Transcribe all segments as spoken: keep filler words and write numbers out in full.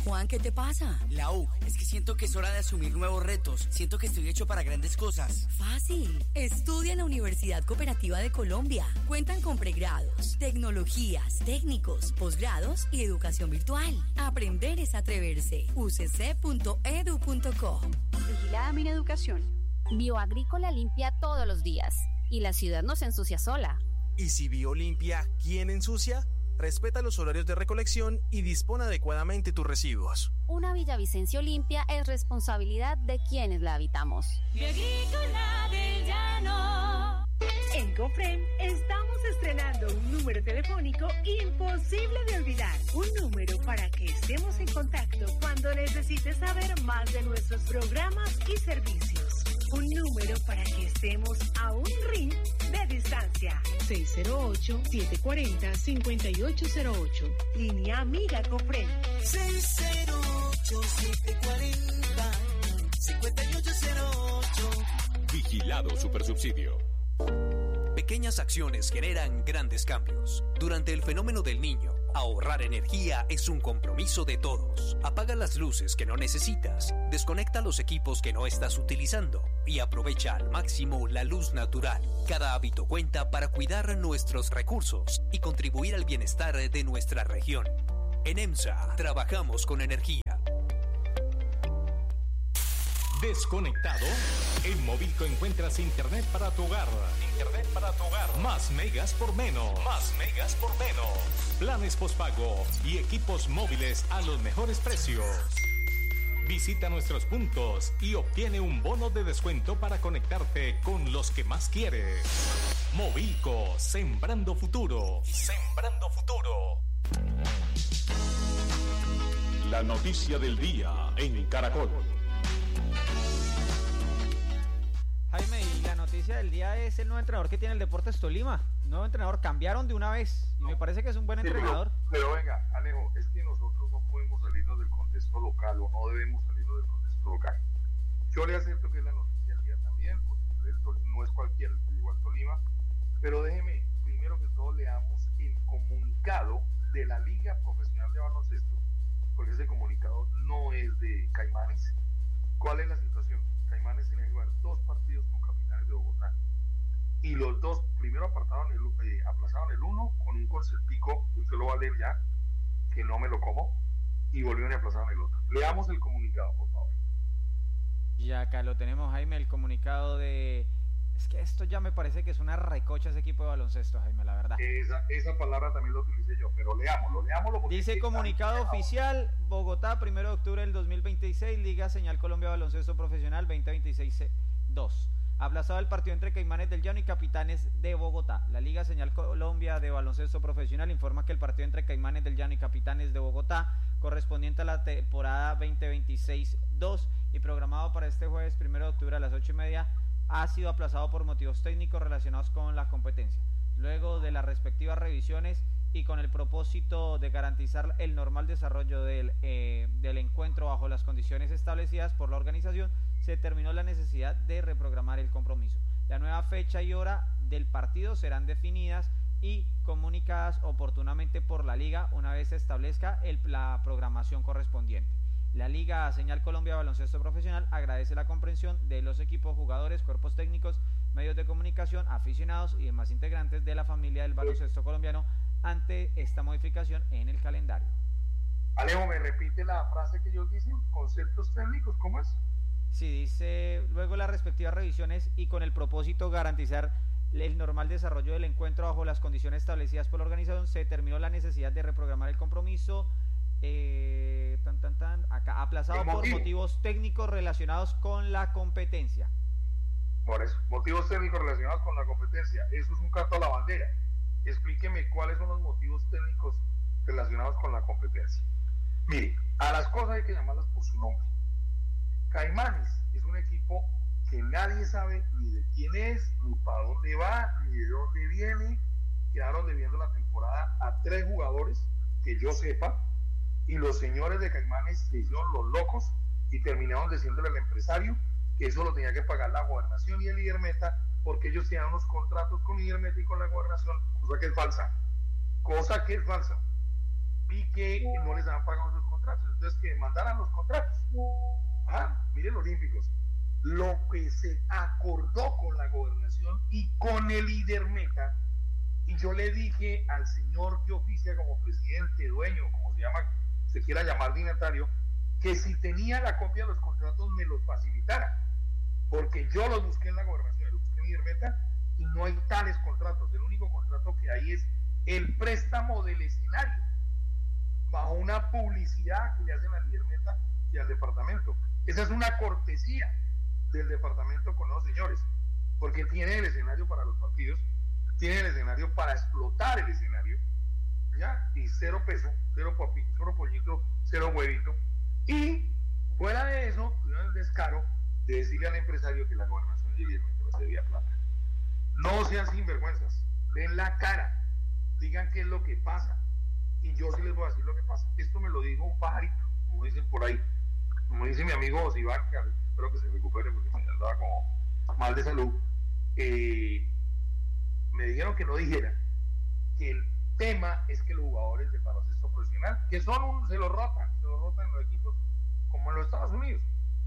Juan, ¿qué te pasa? Lau, es que siento que es hora de asumir nuevos retos. Siento que estoy hecho para grandes cosas. Fácil. Estudia en la Universidad Cooperativa de Colombia. Cuentan con pregrados, tecnologías, técnicos, posgrados y educación virtual. Aprender es atreverse. u c c punto e d u punto co. Vigilada Mineducación. Bioagrícola limpia todos los días y la ciudad no se ensucia sola. ¿Y si Biolimpia, quién ensucia? Respeta los horarios de recolección y dispone adecuadamente tus residuos. Una Villavicencio limpia es responsabilidad de quienes la habitamos. Bioagrícola del Llano. En Cofren estamos estrenando un número telefónico imposible de olvidar. Un número para que estemos en contacto cuando necesites saber más de nuestros programas y servicios. Un número para que estemos a un ring de distancia. seis cero ocho, siete cuatro cero, cinco ocho cero ocho. Línea Amiga Cofren. seis cero ocho, siete cuatro cero, cinco ocho cero ocho. Vigilado Supersubsidio. Pequeñas acciones generan grandes cambios. Durante el fenómeno del Niño, ahorrar energía es un compromiso de todos. Apaga las luces que no necesitas, desconecta los equipos que no estás utilizando y aprovecha al máximo la luz natural. Cada hábito cuenta para cuidar nuestros recursos y contribuir al bienestar de nuestra región. En EMSA, trabajamos con energía. ¿Desconectado? En Movilco encuentras internet para tu hogar. Internet para tu hogar. Más megas por menos. Más megas por menos. Planes postpago y equipos móviles a los mejores precios. Visita nuestros puntos y obtiene un bono de descuento para conectarte con los que más quieres. Movilco, sembrando futuro. Sembrando futuro. La noticia del día en Caracol. Jaime, y la noticia del día es el nuevo entrenador que tiene el Deportes Tolima. Nuevo entrenador, cambiaron de una vez y no. me parece que es un buen sí, entrenador. Pero, pero venga, Alejo, es que nosotros no podemos salirnos del contexto local o no debemos salirnos del contexto local. Yo le acepto que es la noticia del día también, porque el, no es cualquier, igual Tolima, pero déjeme, primero que todo leamos el comunicado de la Liga Profesional de Baloncesto, porque ese comunicado no es de Caimanes. ¿Cuál es la situación? Caimanes tenía que jugar dos partidos con Capitanes de Bogotá y los dos primero apartaron el, eh, aplazaron el uno con un concertico, usted lo va a leer ya, que no me lo como, y volvieron y aplazaron el otro. Leamos el comunicado, por favor. Y acá lo tenemos, Jaime, el comunicado de... Es que esto ya me parece que es una recocha ese equipo de baloncesto, Jaime, la verdad. Esa, esa palabra también lo utilicé yo, pero leámoslo, leámoslo. Dice comunicado oficial, Bogotá, primero de octubre del dos mil veintiséis, Liga Señal Colombia Baloncesto Profesional veinte veintiséis dos. Aplazado el partido entre Caimanes del Llano y Capitanes de Bogotá. La Liga Señal Colombia de Baloncesto Profesional informa que el partido entre Caimanes del Llano y Capitanes de Bogotá, correspondiente a la temporada veinte veintiséis dos y programado para este jueves primero de octubre a las ocho y media, ha sido aplazado por motivos técnicos relacionados con la competencia. Luego de las respectivas revisiones y con el propósito de garantizar el normal desarrollo del, eh, del encuentro bajo las condiciones establecidas por la organización, se determinó la necesidad de reprogramar el compromiso. La nueva fecha y hora del partido serán definidas y comunicadas oportunamente por la Liga una vez se establezca el, la programación correspondiente. La Liga Señal Colombia Baloncesto Profesional agradece la comprensión de los equipos, jugadores, cuerpos técnicos, medios de comunicación, aficionados y demás integrantes de la familia del baloncesto colombiano ante esta modificación en el calendario. Alejo, ¿me repite la frase que ellos dicen? ¿Conceptos técnicos? ¿Cómo es? Sí, dice luego las respectivas revisiones y con el propósito de garantizar el normal desarrollo del encuentro bajo las condiciones establecidas por la organización, se determinó la necesidad de reprogramar el compromiso. Eh, tan tan tan acá aplazado por motivos técnicos relacionados con la competencia. Por eso, motivos técnicos relacionados con la competencia, eso es un canto a la bandera. Explíqueme cuáles son los motivos técnicos relacionados con la competencia. Mire, a las cosas hay que llamarlas por su nombre. Caimanes es un equipo que nadie sabe ni de quién es, ni para dónde va, ni de dónde viene. Quedaron debiendo la temporada a tres jugadores que yo sepa, y los señores de Caimanes se hicieron los locos y terminaron diciéndole al empresario que eso lo tenía que pagar la gobernación y el Idermeta, porque ellos tenían unos contratos con Idermeta y con la gobernación, cosa que es falsa, cosa que es falsa. y que no les han pagado sus contratos, entonces que demandaran los contratos. Ah, miren los olímpicos, lo que se acordó con la gobernación y con el IDERMETA, y yo le dije al señor que oficia como presidente, dueño, como se llama, se quiera llamar dignatario, que si tenía la copia de los contratos me los facilitara, porque yo los busqué en la gobernación, los busqué en IDERMETA y no hay tales contratos. El único contrato que hay es el préstamo del escenario bajo una publicidad que le hacen al IDERMETA y al departamento. Esa es una cortesía del departamento con los señores, porque tiene el escenario para los partidos, tiene el escenario para explotar el escenario, ¿ya? Y cero peso, cero papito, cero pollito, cero huevito. Y fuera de eso, tuvieron el descaro de decirle al empresario que la gobernación de IDERMETA les debía plata. No sean sinvergüenzas, den la cara, digan qué es lo que pasa, y yo sí les voy a decir lo que pasa. Esto me lo dijo un pajarito, como dicen por ahí, como dice mi amigo Osivar, que espero que se recupere porque me andaba como mal de salud. Eh, me dijeron que no dijera que el tema es que los jugadores del baloncesto profesional, que son un, se lo rotan, se lo rotan en los equipos como en los Estados Unidos,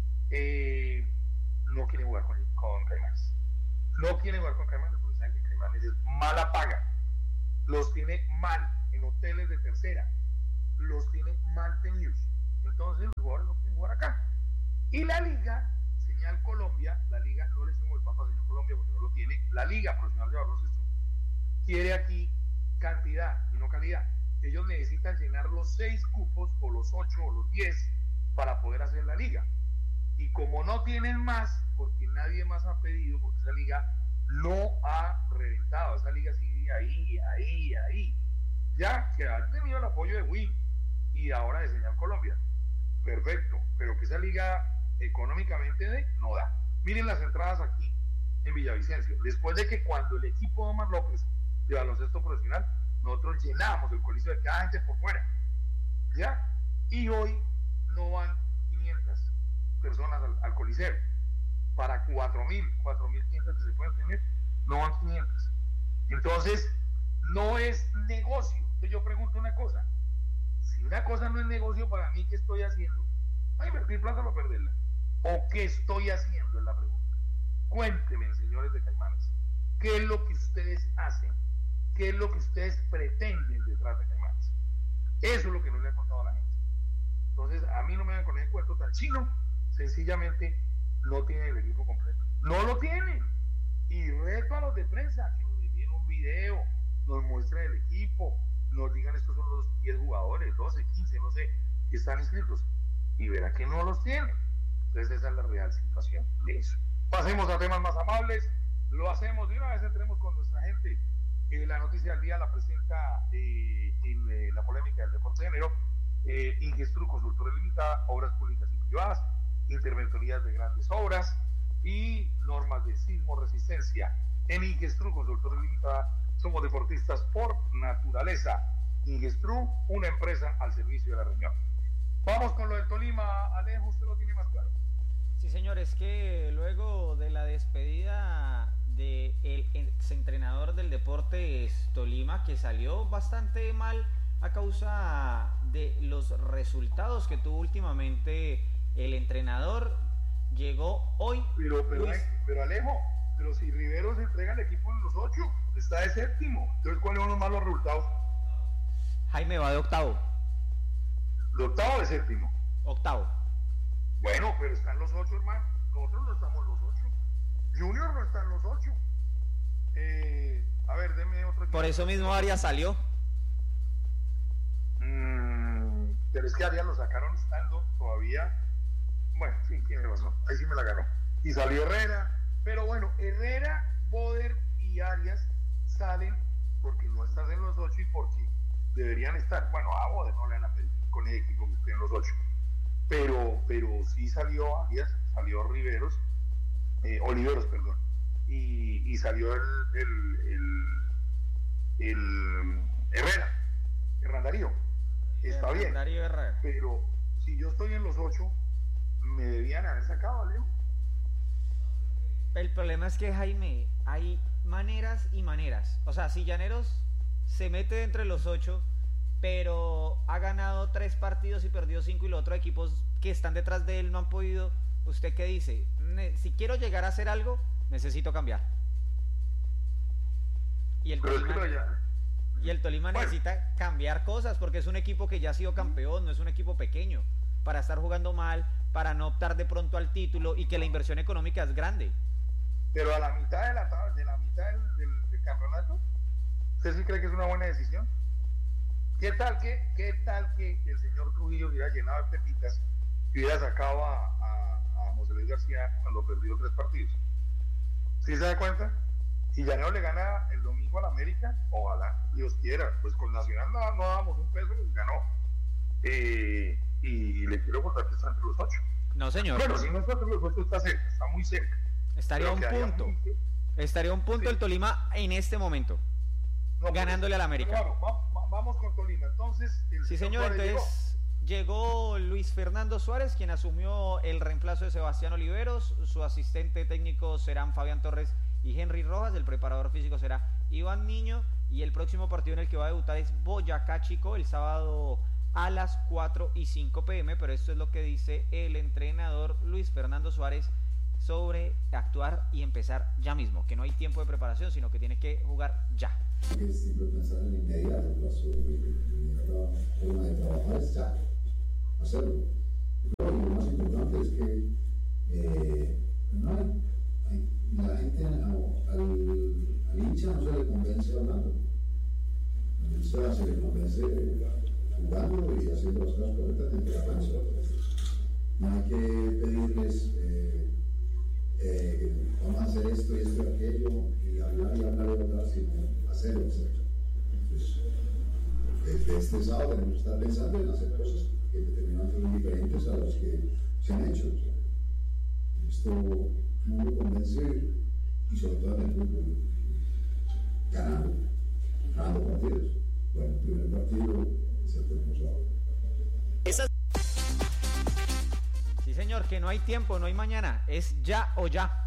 eh, no quieren jugar con, con Caimanes. No quieren jugar con Caimanes porque saben que Caimanes es mala paga, los tiene mal en hoteles de tercera, los tiene mal tenidos. Entonces los jugadores no quieren jugar acá. Y la liga, Señal Colombia, la liga, no le decimos el paso a Señal Colombia porque no lo tiene, la liga profesional de baloncesto quiere aquí cantidad y no calidad. Ellos necesitan llenar los seis cupos o los ocho o los diez para poder hacer la liga. Y como no tienen más, porque nadie más ha pedido, porque esa liga no ha reventado, esa liga sigue ahí, ahí, ahí. Ya que han tenido el apoyo de Win y ahora de Señal Colombia. Perfecto, pero que esa liga económicamente de, no da. Miren las entradas aquí en Villavicencio. Después de que cuando el equipo de Omar López de baloncesto profesional, nosotros llenábamos el coliseo de cada gente por fuera. ¿Ya? Y hoy no van quinientas personas al, al coliseo. Para cuatro mil, cuatro mil quinientas que se pueden tener, no van quinientas. Entonces, no es negocio. Entonces yo pregunto una cosa. Si una cosa no es negocio para mí, ¿qué estoy haciendo? ¿A invertir plata para perderla? ¿O qué estoy haciendo? Es la pregunta. Cuéntenme, señores de Caimanes, ¿qué es lo que ustedes hacen? ¿Qué es lo que ustedes pretenden detrás de Caimanes? Eso es lo que no le han contado a la gente. Entonces, a mí no me van con ese cuento tan chino. Sencillamente, no tienen el equipo completo. No lo tienen. Y reto a los de prensa que nos envíen un video, nos muestren el equipo, nos digan estos son los diez jugadores, doce, quince, no sé, que están inscritos. Y verá que no los tienen. Entonces, esa es la real situación de eso. Pasemos a temas más amables. Lo hacemos de una vez, entremos con nuestra gente. Eh, la noticia del día la presenta eh, en eh, la polémica del deporte de género, eh, Ingestru Consultora Limitada, Obras Públicas y Privadas, Interventorías de Grandes Obras y normas de sismo resistencia. En Ingestru Consultora Limitada somos deportistas por naturaleza. Ingestru, una empresa al servicio de la región. Vamos con lo del Tolima. Alejo, usted lo tiene más claro. Sí, señores, que luego de la despedida del exentrenador del Deportes Tolima, que salió bastante mal a causa de los resultados que tuvo últimamente el entrenador, llegó hoy. Pero, pero, Luis... pero Alejo, pero si Rivero se entrega al equipo en los ocho, está de séptimo. Entonces, ¿cuáles son los malos resultados? Jaime va de octavo. ¿De octavo o de séptimo? Octavo. Bueno, pero están los ocho, hermano. Nosotros no estamos los ocho. Junior no está en los ocho. Eh, a ver, deme otro equipo. Por eso mismo Arias salió. Mm, pero es que Arias lo sacaron estando todavía. Bueno, sí, tiene razón. Ahí sí me la ganó. Y salió Herrera. Pero bueno, Herrera, Boder y Arias salen porque no están en los ocho y porque deberían estar. Bueno, a Boder no le van a pedir con el equipo que esté en los ocho. Pero, pero sí salió Arias, salió Riveros, eh, Oliveros, perdón, y, y salió el, el, el, el Herrera, Hernán Darío. Está bien, Darío Herrera. Pero si yo estoy en los ocho, me debían haber sacado, Leo. El problema es que, Jaime, hay maneras y maneras. O sea, si Llaneros se mete entre los ocho, pero ha ganado tres partidos y perdió cinco, y los otros equipos que están detrás de él no han podido. ¿Usted qué dice? Si quiero llegar a hacer algo, necesito cambiar. Y el Tolima, y el Tolima bueno. necesita cambiar cosas, porque es un equipo que ya ha sido campeón, no es un equipo pequeño, para estar jugando mal, para no optar de pronto al título, y que la inversión económica es grande. Pero a la mitad de la, de la mitad del, del, del campeonato, ¿usted sí cree que es una buena decisión? ¿Qué tal que, qué tal que el señor Trujillo hubiera llenado de pepitas y hubiera sacado a, a, a José Luis García cuando perdió tres partidos? ¿Sí se da cuenta? Y Llanero le gana el domingo al América, ojalá, Dios quiera, pues con Nacional no, no damos un peso, ganó. Eh, y le quiero contar que está entre los ocho. No, señor. Bueno, si no está entre los ocho, está cerca, está muy cerca. Estaría un punto. Muy... Estaría un punto sí. el Tolima en este momento, no, ganándole al América. Claro, vamos, vamos con Tolima. Entonces, el sí, señor, entonces llegó. llegó Luis Fernando Suárez, quien asumió el reemplazo de Sebastián Oliveros. Su asistente técnico serán Fabián Torres y Henry Rojas. El preparador físico será Iván Niño, y el próximo partido en el que va a debutar es Boyacá Chico el sábado a las cuatro y cinco pm, pero esto es lo que dice el entrenador Luis Fernando Suárez sobre actuar y empezar ya mismo, que no hay tiempo de preparación, sino que tiene que jugar ya. Es siempre pensar en inmediato, la forma de trabajar es ya, hacerlo. Pero lo más importante es que eh, no hay, hay, la gente al, al hincha no se le convence hablando, al hincha se le convence jugando y haciendo las cosas correctas dentro de la cancha. No hay que pedirles eh, eh, vamos a hacer esto y esto y aquello y hablar y hablar y hablar, sino hacerlo, hacerlo. Entonces, desde este sábado tenemos que estar pensando en hacer cosas que determinadamente son diferentes a las que se han hecho. Esto no lo convence, y sobre todo en el fútbol, ganando, ganando partidos. Bueno, el primer partido es el próximo sábado. Sí, señor, que no hay tiempo, no hay mañana, es ya o ya.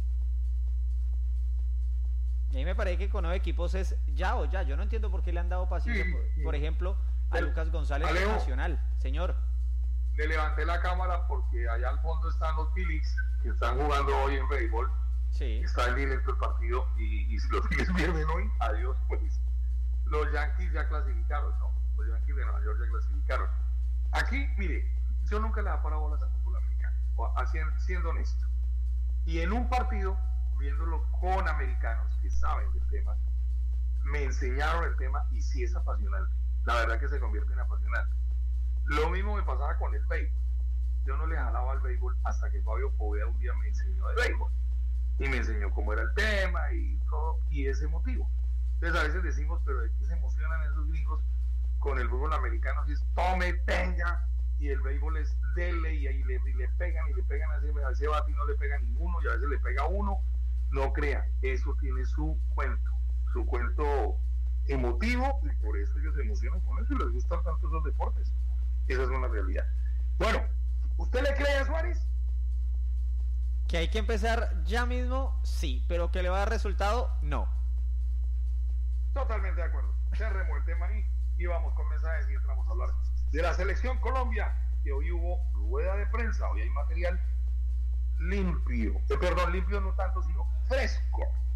Y a mí me parece que con nueve equipos es ya o ya. Yo no entiendo por qué le han dado paciencia, sí, por, sí. por ejemplo, a el, Lucas González de Nacional. Señor. Le levanté la cámara porque allá al fondo están los Phillies, que están jugando hoy en béisbol. Sí. Está en directo el partido, y, y si los Phillies pierden hoy, adiós, pues. Los Yankees ya clasificaron, ¿no? Los Yankees de Nueva York ya clasificaron. Aquí, mire, yo nunca le he parado bolas al fútbol americano, siendo, siendo honesto. Y en un partido, viéndolo con americanos que saben del tema, me enseñaron el tema y sí es apasionante. La verdad que se convierte en apasionante. Lo mismo me pasaba con el béisbol. Yo no le jalaba al béisbol hasta que Fabio Poveda un día me enseñó de béisbol. Y me enseñó cómo era el tema y todo, y ese motivo. Entonces a veces decimos, pero ¿de qué se emocionan esos gringos con el fútbol americano? Si es tome, tenga, y el béisbol es dele, y ahí le, y le pegan y le pegan a ese, a ese bate y no le pega ninguno, y a veces le pega uno. No crea, eso tiene su cuento, su cuento emotivo, y por eso ellos se emocionan con eso y les gustan tanto esos deportes. Esa es una realidad. Bueno, ¿usted le cree a Suárez? Que hay que empezar ya mismo, sí, pero que le va a dar resultado, no. Totalmente de acuerdo. Cerremos el tema ahí y vamos con mensajes y entramos a hablar de la selección Colombia, que hoy hubo rueda de prensa, hoy hay material limpio, eh, perdón, limpio no tanto, sino fresco,